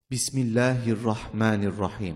Bismillahirrahmanirrahim.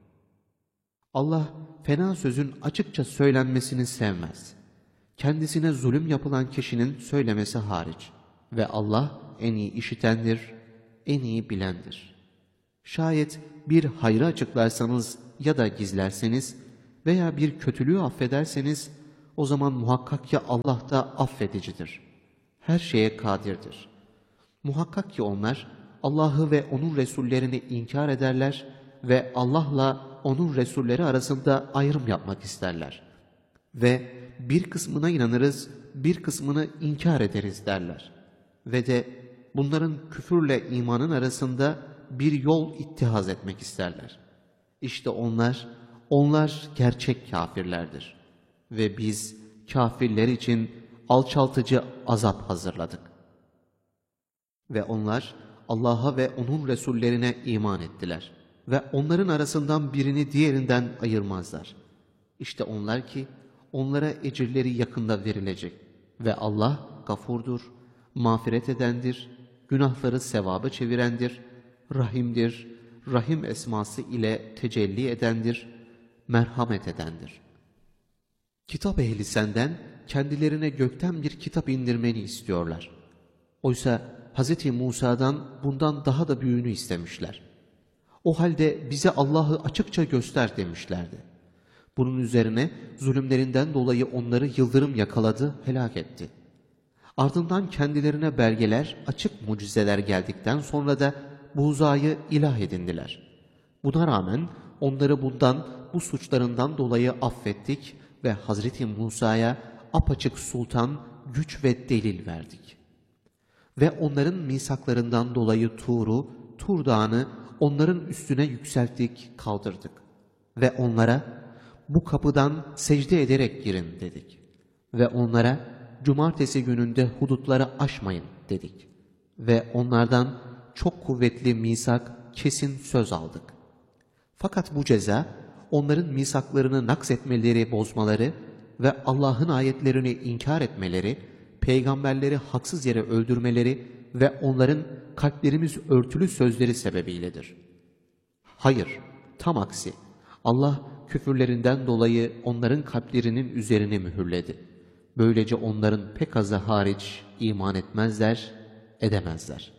Allah fena sözün açıkça söylenmesini sevmez. Kendisine zulüm yapılan kişinin söylemesi hariç. Ve Allah en iyi işitendir, en iyi bilendir. Şayet bir hayrı açıklarsanız ya da gizlerseniz veya bir kötülüğü affederseniz o zaman muhakkak ki Allah da affedicidir. Her şeye kadirdir. Muhakkak ki onlar Allah'ı ve onun Resullerini inkar ederler ve Allah'la onun Resulleri arasında ayrım yapmak isterler. Ve bir kısmına inanırız, bir kısmını inkar ederiz derler. Ve de bunların küfürle imanın arasında bir yol ittihaz etmek isterler. İşte onlar gerçek kafirlerdir. Ve biz kafirler için alçaltıcı azap hazırladık. Ve onlar Allah'a ve onun Resullerine iman ettiler. Ve onların arasından birini diğerinden ayırmazlar. İşte onlar ki onlara ecirleri yakında verilecek. Ve Allah gafurdur, mağfiret edendir, günahları sevaba çevirendir, rahimdir, rahim esması ile tecelli edendir, merhamet edendir. Kitap ehli senden kendilerine gökten bir kitap indirmeni istiyorlar. Oysa Hz. Musa'dan bundan daha da büyüğünü istemişler. O halde bize Allah'ı açıkça göster demişlerdi. Bunun üzerine zulümlerinden dolayı onları yıldırım yakaladı, helak etti. Ardından kendilerine belgeler, açık mucizeler geldikten sonra da buğzayı ilah edindiler. Buna rağmen onları bu suçlarından dolayı affettik ve Hazreti Musa'ya apaçık sultan, güç ve delil verdik. Ve onların misaklarından dolayı Tur Dağı'nı onların üstüne yükselttik, kaldırdık. Ve onlara bu kapıdan secde ederek girin dedik. Ve onlara cumartesi gününde hudutları aşmayın dedik. Ve onlardan çok kuvvetli misak, kesin söz aldık. Fakat bu ceza onların misaklarını naksetmeleri, bozmaları ve Allah'ın ayetlerini inkar etmeleri, peygamberleri haksız yere öldürmeleri ve onların kalplerimiz örtülü sözleri sebebiyledir. Hayır, tam aksi. Allah küfürlerinden dolayı onların kalplerinin üzerini mühürledi. Böylece onların pek azı hariç iman etmezler, edemezler.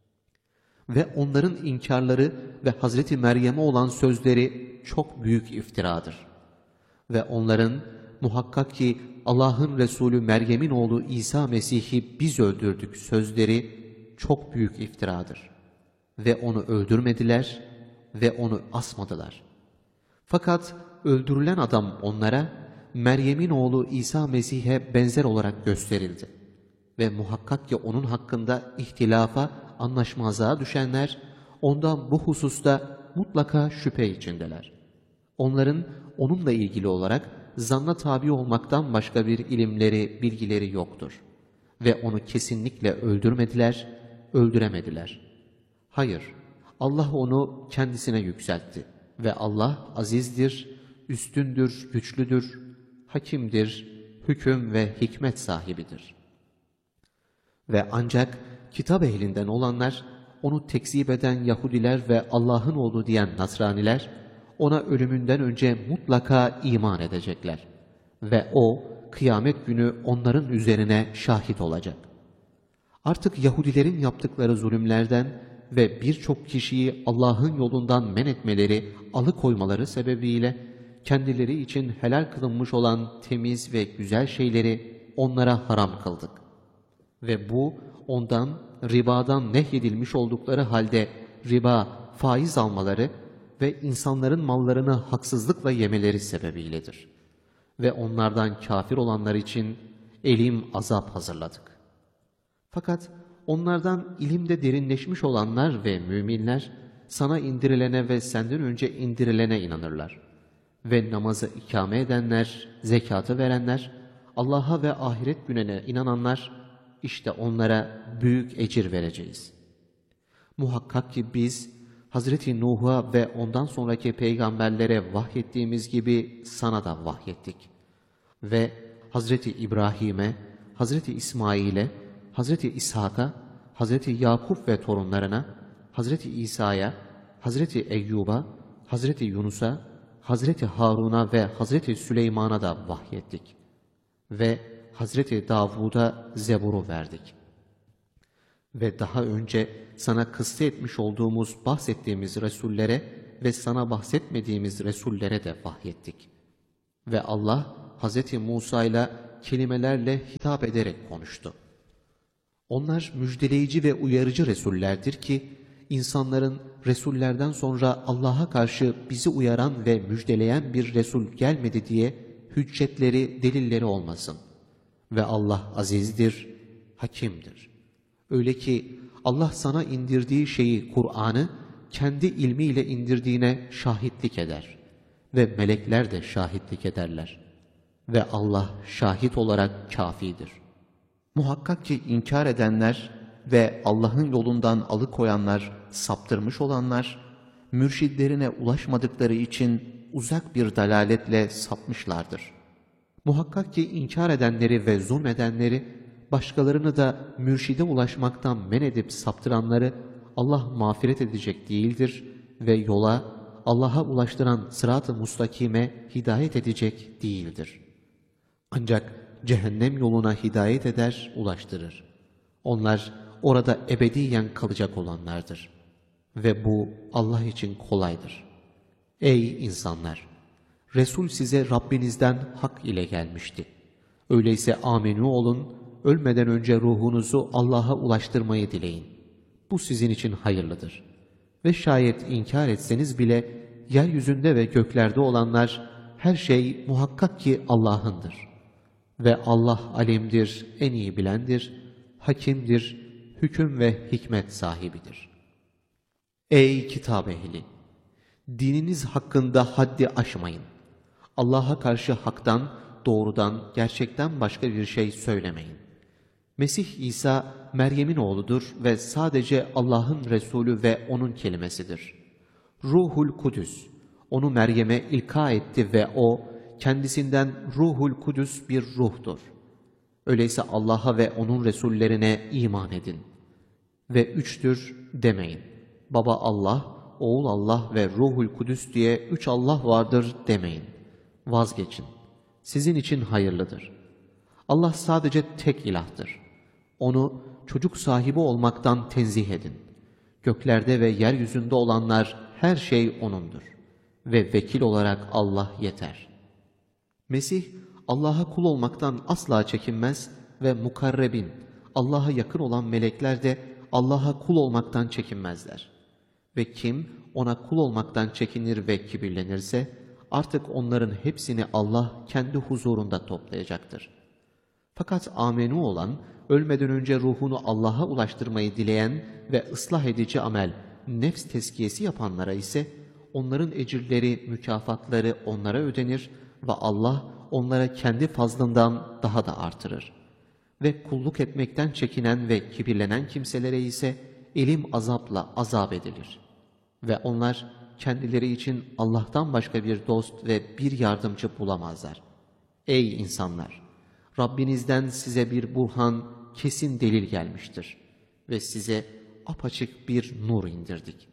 Ve onların inkarları ve Hazreti Meryem'e olan sözleri çok büyük iftiradır. Ve onların muhakkak ki Allah'ın Resulü Meryem'in oğlu İsa Mesih'i biz öldürdük sözleri çok büyük iftiradır. Ve onu öldürmediler ve onu asmadılar. Fakat öldürülen adam onlara Meryem'in oğlu İsa Mesih'e benzer olarak gösterildi. Ve muhakkak ki onun hakkında ihtilafa, anlaşmazlığa düşenler ondan bu hususta mutlaka şüphe içindeler. Onların onunla ilgili olarak zanna tabi olmaktan başka bir ilimleri, bilgileri yoktur. Ve onu kesinlikle öldürmediler, öldüremediler. Hayır, Allah onu kendisine yükseltti. Ve Allah azizdir, üstündür, güçlüdür, hakimdir, hüküm ve hikmet sahibidir. Ve ancak kitap ehlinden olanlar, onu tekzip eden Yahudiler ve Allah'ın oğlu diyen Nasraniler, ona ölümünden önce mutlaka iman edecekler. Ve o, kıyamet günü onların üzerine şahit olacak. Artık Yahudilerin yaptıkları zulümlerden ve birçok kişiyi Allah'ın yolundan men etmeleri, alıkoymaları sebebiyle, kendileri için helal kılınmış olan temiz ve güzel şeyleri onlara haram kıldık. Ve bu ondan, ribadan nehyedilmiş oldukları halde riba, faiz almaları ve insanların mallarını haksızlıkla yemeleri sebebiyledir. Ve onlardan kafir olanlar için elim azap hazırladık. Fakat onlardan ilimde derinleşmiş olanlar ve müminler sana indirilene ve senden önce indirilene inanırlar. Ve namazı ikame edenler, zekatı verenler, Allah'a ve ahiret gününe inananlar, işte onlara büyük ecir vereceğiz. Muhakkak ki biz Hazreti Nuh'a ve ondan sonraki peygamberlere vahyettiğimiz gibi sana da vahyettik. Ve Hazreti İbrahim'e, Hazreti İsmail'e, Hazreti İshak'a, Hazreti Yakup ve torunlarına, Hazreti İsa'ya, Hazreti Eyyub'a, Hazreti Yunus'a, Hazreti Harun'a ve Hazreti Süleyman'a da vahyettik. Ve Hazreti Davud'a Zebur'u verdik. Ve daha önce sana kısse etmiş olduğumuz, bahsettiğimiz Resullere ve sana bahsetmediğimiz Resullere de vahyettik. Ve Allah Hazreti Musa ile kelimelerle hitap ederek konuştu. Onlar müjdeleyici ve uyarıcı Resullerdir ki, insanların Resullerden sonra Allah'a karşı bizi uyaran ve müjdeleyen bir Resul gelmedi diye hüccetleri, delilleri olmasın. Ve Allah azizdir, hakimdir. Öyle ki Allah sana indirdiği şeyi, Kur'an'ı, kendi ilmiyle indirdiğine şahitlik eder. Ve melekler de şahitlik ederler. Ve Allah şahit olarak kafidir. Muhakkak ki inkar edenler ve Allah'ın yolundan alıkoyanlar, saptırmış olanlar, mürşidlerine ulaşmadıkları için uzak bir dalaletle sapmışlardır. Muhakkak ki inkar edenleri ve zulmedenleri, başkalarını da mürşide ulaşmaktan men edip saptıranları Allah mağfiret edecek değildir ve yola, Allah'a ulaştıran sırat-ı mustakime hidayet edecek değildir. Ancak cehennem yoluna hidayet eder, ulaştırır. Onlar orada ebediyen kalacak olanlardır. Ve bu Allah için kolaydır. Ey insanlar! Resul size Rabbinizden hak ile gelmişti. Öyleyse amenü olun, ölmeden önce ruhunuzu Allah'a ulaştırmayı dileyin. Bu sizin için hayırlıdır. Ve şayet inkar etseniz bile, yeryüzünde ve göklerde olanlar, her şey muhakkak ki Allah'ındır. Ve Allah alimdir, en iyi bilendir, hakimdir, hüküm ve hikmet sahibidir. Ey kitap ehli! Dininiz hakkında haddi aşmayın. Allah'a karşı haktan, doğrudan, gerçekten başka bir şey söylemeyin. Mesih İsa, Meryem'in oğludur ve sadece Allah'ın Resulü ve O'nun kelimesidir. Ruhul Kudüs, onu Meryem'e ilka etti ve O, kendisinden Ruhul Kudüs bir ruhtur. Öyleyse Allah'a ve O'nun Resullerine iman edin. Ve üçtür demeyin. Baba Allah, oğul Allah ve Ruhul Kudüs diye üç Allah vardır demeyin. Vazgeçin. Sizin için hayırlıdır. Allah sadece tek ilahtır. Onu çocuk sahibi olmaktan tenzih edin. Göklerde ve yeryüzünde olanlar her şey O'nundur. Ve vekil olarak Allah yeter. Mesih, Allah'a kul olmaktan asla çekinmez ve mukarrebin, Allah'a yakın olan melekler de Allah'a kul olmaktan çekinmezler. Ve kim ona kul olmaktan çekinir ve kibirlenirse, artık onların hepsini Allah kendi huzurunda toplayacaktır. Fakat amenü olan, ölmeden önce ruhunu Allah'a ulaştırmayı dileyen ve ıslah edici amel, nefs tezkiyesi yapanlara ise, onların ecirleri, mükafatları onlara ödenir ve Allah onlara kendi fazlından daha da artırır. Ve kulluk etmekten çekinen ve kibirlenen kimselere ise elim azapla azap edilir. Ve onlar kendileri için Allah'tan başka bir dost ve bir yardımcı bulamazlar. Ey insanlar! Rabbinizden size bir burhan, kesin delil gelmiştir. Ve size apaçık bir nur indirdik.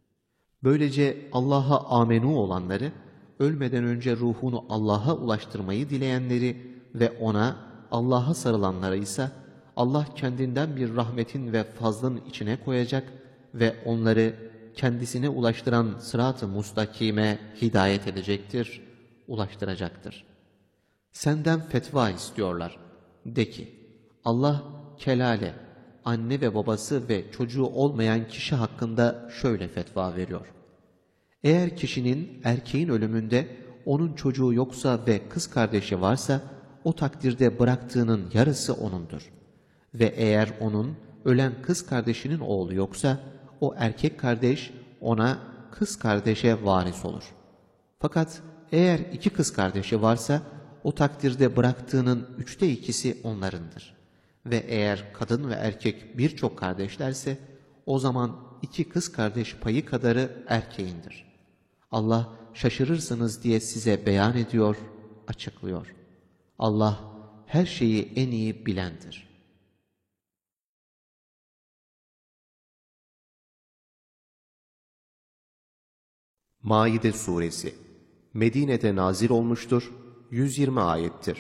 Böylece Allah'a amenü olanları, ölmeden önce ruhunu Allah'a ulaştırmayı dileyenleri ve O'na, Allah'a sarılanlara ise Allah kendinden bir rahmetin ve fazlın içine koyacak ve onları kendisine ulaştıran sırat-ı mustakime hidayet edecektir, ulaştıracaktır. Senden fetva istiyorlar. De ki, Allah kelale, anne ve babası ve çocuğu olmayan kişi hakkında şöyle fetva veriyor. Eğer kişinin erkeğin ölümünde onun çocuğu yoksa ve kız kardeşi varsa, o takdirde bıraktığının yarısı onundur. Ve eğer onun ölen kız kardeşinin oğlu yoksa, o erkek kardeş ona kız kardeşe varis olur. Fakat eğer iki kız kardeşi varsa, o takdirde bıraktığının 2/3 onlarındır. Ve eğer kadın ve erkek birçok kardeşlerse, o zaman 2 kız kardeş payı kadarı erkeğindir. Allah şaşırırsınız diye size beyan ediyor, açıklıyor. Allah her şeyi en iyi bilendir. Maide Suresi Medine'de nazil olmuştur, 120 ayettir.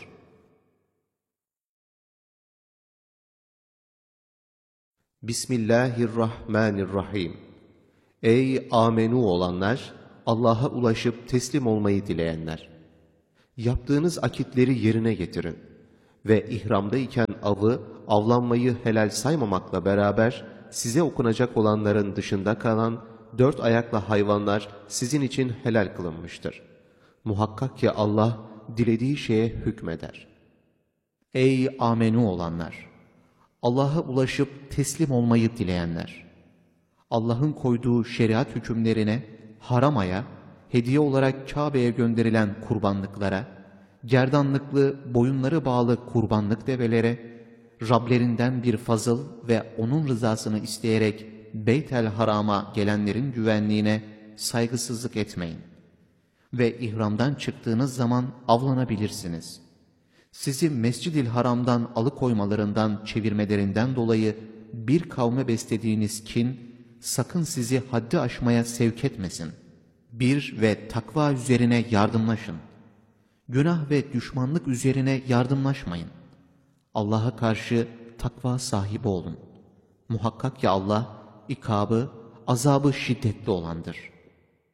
Bismillahirrahmanirrahim. Ey amenu olanlar, Allah'a ulaşıp teslim olmayı dileyenler! Yaptığınız akitleri yerine getirin ve ihramdayken avlanmayı helal saymamakla beraber size okunacak olanların dışında kalan 4 ayaklı hayvanlar sizin için helal kılınmıştır. Muhakkak ki Allah dilediği şeye hükmeder. Ey amenu olanlar! Allah'a ulaşıp teslim olmayı dileyenler! Allah'ın koyduğu şeriat hükümlerine, haramaya, hediye olarak Kabe'ye gönderilen kurbanlıklara, gerdanlıklı, boyunları bağlı kurbanlık develere, Rablerinden bir fazıl ve onun rızasını isteyerek Beyt-el Haram'a gelenlerin güvenliğine saygısızlık etmeyin. Ve ihramdan çıktığınız zaman avlanabilirsiniz. Sizi Mescid-i Haram'dan alıkoymalarından, çevirmelerinden dolayı bir kavme beslediğiniz kin, sakın sizi haddi aşmaya sevk etmesin. Bir ve takva üzerine yardımlaşın. Günah ve düşmanlık üzerine yardımlaşmayın. Allah'a karşı takva sahibi olun. Muhakkak ki Allah, ikabı, azabı şiddetli olandır.